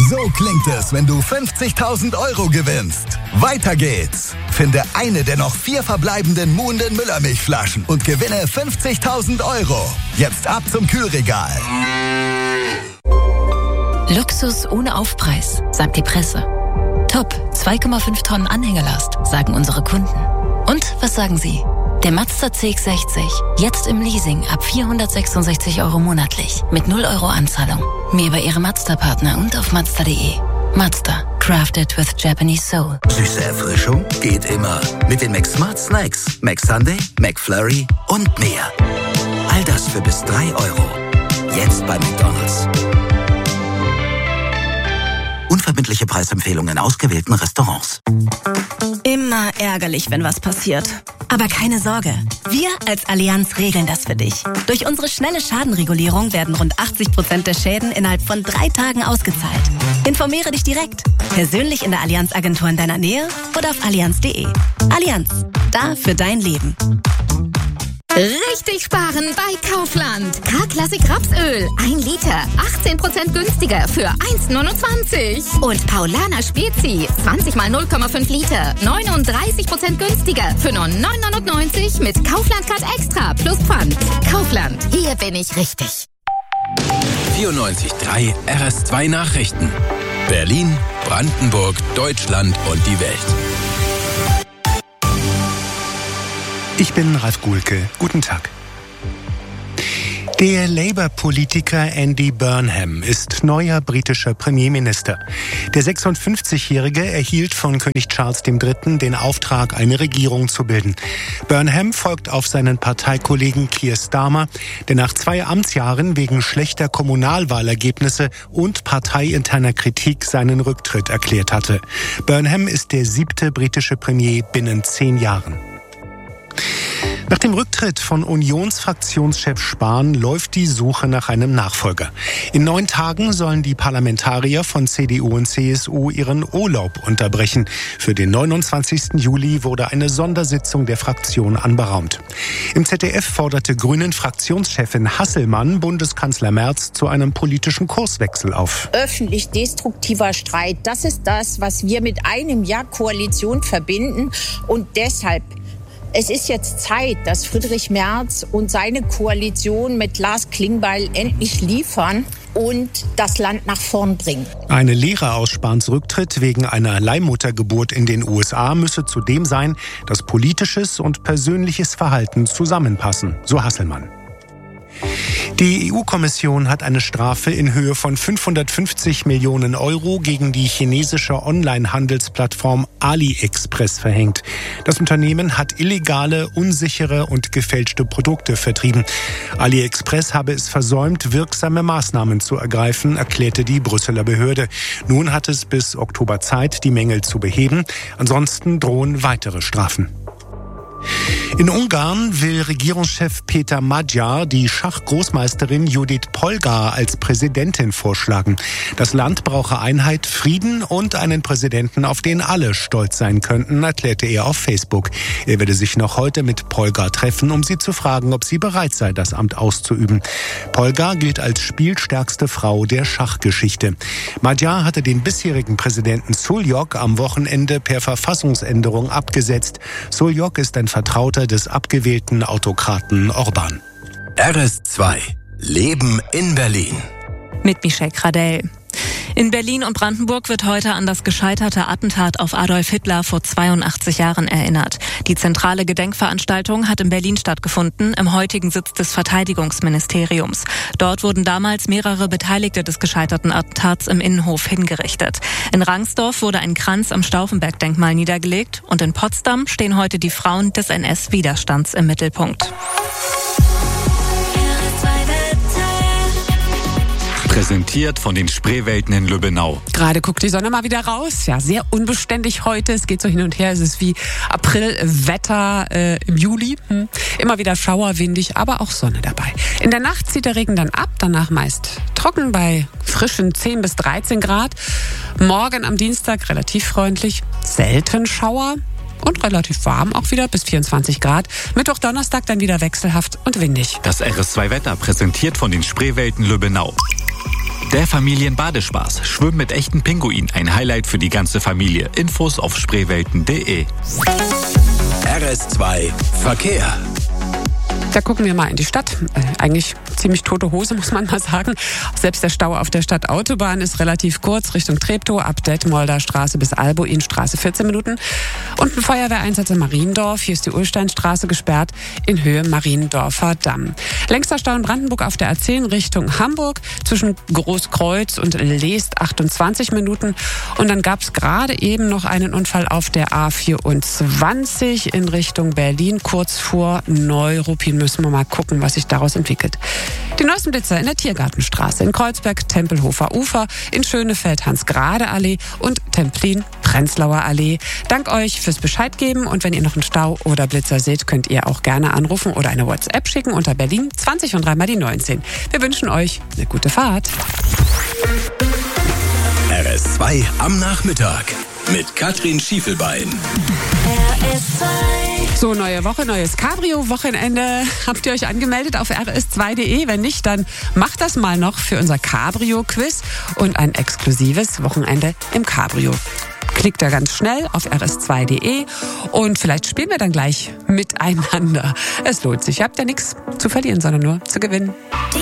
So klingt es, wenn du 50.000 Euro gewinnst. Weiter geht's. Finde eine der noch 4 verbleibenden Muhnden Müllermilchflaschen und gewinne 50.000 Euro. Jetzt ab zum Kühlregal. Luxus ohne Aufpreis, sagt die Presse. Top, 2,5 Tonnen Anhängelast, sagen unsere Kunden. Und was sagen Sie? Der Mazda CX-60, jetzt im Leasing ab 466 Euro monatlich, mit 0 Euro Anzahlung. Mehr bei Ihrem Mazda-Partner und auf Mazda.de. Mazda, crafted with Japanese soul. Süße Erfrischung geht immer. Mit den McSmart Snacks, McSunday, McFlurry und mehr. All das für bis 3 Euro. Jetzt bei McDonald's. Unverbindliche Preisempfehlungen in ausgewählten Restaurants. Immer ärgerlich, wenn was passiert. Aber keine Sorge, wir als Allianz regeln das für dich. Durch unsere schnelle Schadenregulierung werden rund 80% der Schäden innerhalb von 3 Tagen ausgezahlt. Informiere dich direkt, persönlich in der Allianz-Agentur in deiner Nähe oder auf allianz.de. Allianz, da für dein Leben. Richtig sparen bei Kaufland. K-Klassik Rapsöl. 1 Liter. 18% günstiger für 1,29. Und Paulaner Spezi. 20 mal 0,5 Liter. 39% günstiger für nur 9,99 mit Kaufland Card Extra plus Pfand. Kaufland. Hier bin ich richtig. 94.3 RS2 Nachrichten. Berlin, Brandenburg, Deutschland und die Welt. Ich bin Ralf Guhlke. Guten Tag. Der Labour-Politiker Andy Burnham ist neuer britischer Premierminister. Der 56-Jährige erhielt von König Charles III. Den Auftrag, eine Regierung zu bilden. Burnham folgt auf seinen Parteikollegen Keir Starmer, der nach 2 Amtsjahren wegen schlechter Kommunalwahlergebnisse und parteiinterner Kritik seinen Rücktritt erklärt hatte. Burnham ist der 7. britische Premier binnen 10 Jahren. Nach dem Rücktritt von Unionsfraktionschef Spahn läuft die Suche nach einem Nachfolger. In 9 Tagen sollen die Parlamentarier von CDU und CSU ihren Urlaub unterbrechen. Für den 29. Juli wurde eine Sondersitzung der Fraktion anberaumt. Im ZDF forderte Grünen-Fraktionschefin Hasselmann Bundeskanzler Merz zu einem politischen Kurswechsel auf. Öffentlich destruktiver Streit, das ist das, was wir mit einem Jahr Koalition verbinden. Und deshalb es ist jetzt Zeit, dass Friedrich Merz und seine Koalition mit Lars Klingbeil endlich liefern und das Land nach vorn bringen. Eine Lehre aus Spahns Rücktritt wegen einer Leihmuttergeburt in den USA müsse zudem sein, dass politisches und persönliches Verhalten zusammenpassen, so Hasselmann. Die EU-Kommission hat eine Strafe in Höhe von 550 Millionen Euro gegen die chinesische Online-Handelsplattform AliExpress verhängt. Das Unternehmen hat illegale, unsichere und gefälschte Produkte vertrieben. AliExpress habe es versäumt, wirksame Maßnahmen zu ergreifen, erklärte die Brüsseler Behörde. Nun hat es bis Oktober Zeit, die Mängel zu beheben. Ansonsten drohen weitere Strafen. In Ungarn will Regierungschef Peter Magyar die Schachgroßmeisterin Judith Polgar als Präsidentin vorschlagen. Das Land brauche Einheit, Frieden und einen Präsidenten, auf den alle stolz sein könnten, erklärte er auf Facebook. Er werde sich noch heute mit Polgar treffen, um sie zu fragen, ob sie bereit sei, das Amt auszuüben. Polgar gilt als spielstärkste Frau der Schachgeschichte. Magyar hatte den bisherigen Präsidenten Šuljok am Wochenende per Verfassungsänderung abgesetzt. Šuljok ist ein Vertrauter des abgewählten Autokraten Orbán. RS2 Leben in Berlin. Mit Michelle Kradell. In Berlin und Brandenburg wird heute an das gescheiterte Attentat auf Adolf Hitler vor 82 Jahren erinnert. Die zentrale Gedenkveranstaltung hat in Berlin stattgefunden, im heutigen Sitz des Verteidigungsministeriums. Dort wurden damals mehrere Beteiligte des gescheiterten Attentats im Innenhof hingerichtet. In Rangsdorf wurde ein Kranz am Stauffenberg-Denkmal niedergelegt und in Potsdam stehen heute die Frauen des NS-Widerstands im Mittelpunkt. Präsentiert von den Spreewelten in Lübbenau. Gerade guckt die Sonne mal wieder raus. Ja, sehr unbeständig heute. Es geht so hin und her. Es ist wie Aprilwetter im Juli. Immer wieder schauerwindig, aber auch Sonne dabei. In der Nacht zieht der Regen dann ab. Danach meist trocken bei frischen 10 bis 13 Grad. Morgen am Dienstag relativ freundlich. Selten Schauer. Und relativ warm auch wieder, bis 24 Grad. Mittwoch, Donnerstag dann wieder wechselhaft und windig. Das RS2 Wetter präsentiert von den Spreewelten Lübbenau. Der Familienbadespaß. Schwimmen mit echten Pinguinen. Ein Highlight für die ganze Familie. Infos auf spreewelten.de. RS2 Verkehr. Da gucken wir mal in die Stadt. Eigentlich ziemlich tote Hose, muss man mal sagen. Selbst der Stau auf der Stadtautobahn ist relativ kurz, Richtung Treptow, ab Detmolder Straße bis Albuinstraße 14 Minuten. Und ein Feuerwehreinsatz in Mariendorf. Hier ist die Ulsteinstraße gesperrt in Höhe Mariendorfer Damm. Längster Stau in Brandenburg auf der A10 Richtung Hamburg zwischen Großkreuz und Leest 28 Minuten. Und dann gab es gerade eben noch einen Unfall auf der A24 in Richtung Berlin, kurz vor Neuruppin. Müssen wir mal gucken, was sich daraus entwickelt. Die neuesten Blitzer in der Tiergartenstraße, in Kreuzberg, Tempelhofer Ufer, in Schönefeld, Hans-Grade-Allee und Templin, Prenzlauer Allee. Dank euch fürs Bescheid geben und wenn ihr noch einen Stau oder Blitzer seht, könnt ihr auch gerne anrufen oder eine WhatsApp schicken unter Berlin 20 und 3 mal die 19. Wir wünschen euch eine gute Fahrt. RS2 am Nachmittag mit Katrin Schiefelbein. So, neue Woche, neues Cabrio-Wochenende. Habt ihr euch angemeldet auf rs2.de? Wenn nicht, dann macht das mal noch für unser Cabrio-Quiz und ein exklusives Wochenende im Cabrio. Klickt da ganz schnell auf rs2.de und vielleicht spielen wir dann gleich miteinander. Es lohnt sich. Ihr habt ja nichts zu verlieren, sondern nur zu gewinnen.